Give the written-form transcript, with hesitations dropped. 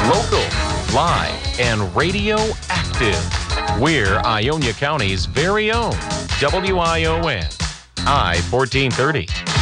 Local, live, and radio active. We're Ionia County's very own WION I-1430.